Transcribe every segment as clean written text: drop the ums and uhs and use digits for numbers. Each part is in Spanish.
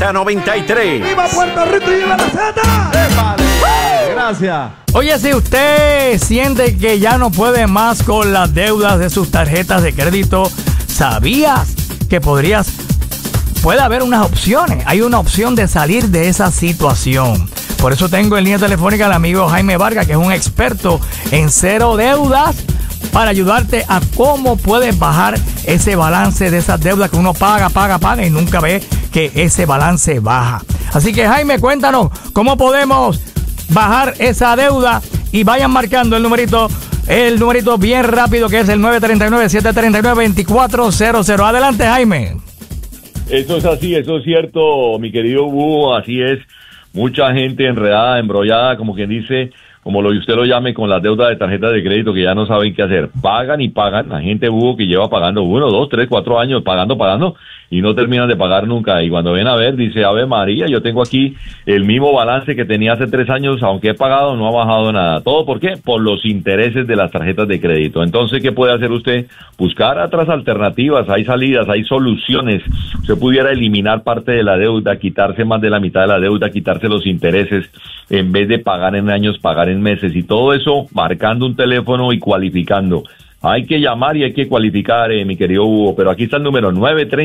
Z93. ¡Viva Puerto Rico y viva la Z! Gracias. Oye, si usted siente que ya no puede más con las deudas de sus tarjetas de crédito, ¿sabías que puede haber unas opciones? Hay una opción de salir de esa situación. Por eso tengo en línea telefónica al amigo Jaime Vargas, que es un experto en cero deudas, para ayudarte a cómo puedes bajar ese balance de esas deudas que uno paga y nunca ve que ese balance baja. Así que, Jaime, cuéntanos cómo podemos bajar esa deuda, y vayan marcando el numerito bien rápido, que es el 939-739-2400. Adelante, Jaime. Eso es así, eso es cierto, mi querido Búho, así es. Mucha gente enredada, embrollada, como quien dice, como usted lo llame, con las deudas de tarjetas de crédito, que ya no saben qué hacer. Pagan y pagan. La gente, Búho, que lleva pagando 1, 2, 3, 4 años, pagando, y no terminan de pagar nunca. Y cuando ven a ver, dice, Ave María, yo tengo aquí el mismo balance que tenía hace 3 años, aunque he pagado, no ha bajado nada. ¿Todo por qué? Por los intereses de las tarjetas de crédito. Entonces, ¿qué puede hacer usted? Buscar otras alternativas, hay salidas, hay soluciones. Usted pudiera eliminar parte de la deuda, quitarse más de la mitad de la deuda, quitarse los intereses, en vez de pagar en años, pagar en meses, y todo eso marcando un teléfono y cualificando. Hay que llamar y hay que cualificar, mi querido Hugo, pero aquí está el número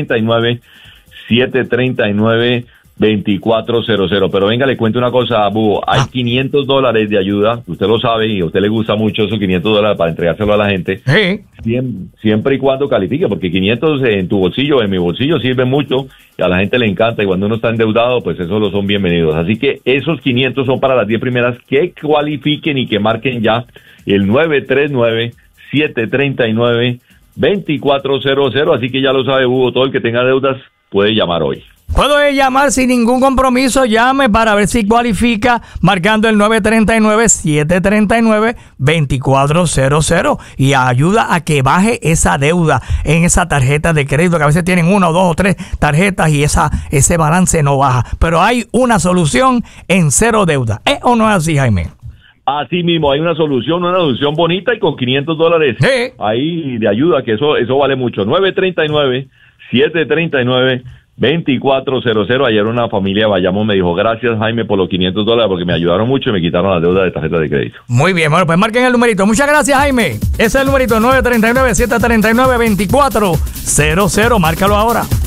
939-739-2400. Pero venga, le cuento una cosa, Hugo, hay $500 de ayuda, usted lo sabe y a usted le gusta mucho esos $500 para entregárselo a la gente. Sí. Siempre y cuando califique, porque 500 en tu bolsillo, en mi bolsillo, sirve mucho y a la gente le encanta, y cuando uno está endeudado, pues esos los son bienvenidos. Así que esos 500 son para las 10 primeras que cualifiquen y que marquen ya el 939-739-2400. Así que ya lo sabe, Hugo, todo el que tenga deudas puede llamar hoy. Puede llamar sin ningún compromiso, llame para ver si cualifica, marcando el 939-739-2400, y ayuda a que baje esa deuda en esa tarjeta de crédito, que a veces tienen 1, 2 o 3 tarjetas y ese balance no baja. Pero hay una solución en cero deuda. ¿Es o no es así, Jaime? Así mismo, hay una solución bonita, y con $500 sí, ahí de ayuda, que eso vale mucho. 939-739-2400. Ayer una familia de Bayamón me dijo, gracias, Jaime, por los $500, porque me ayudaron mucho y me quitaron la deuda de tarjeta de crédito. Muy bien, bueno, pues marquen el numerito. Muchas gracias, Jaime. Ese es el numerito, 939-739-2400. Márcalo ahora.